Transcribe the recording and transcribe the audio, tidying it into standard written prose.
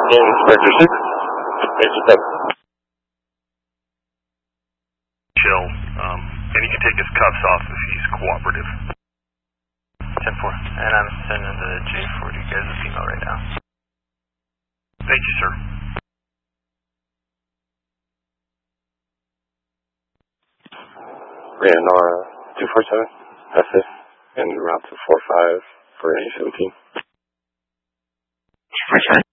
Inspector 6. Major 7. Chill. And he can take his cuffs off if he's cooperative. 10-4. And I'm sending the J40 guys a female right now. Thank you, sir. Ran 247, SS, and route to 45 for A17. 247.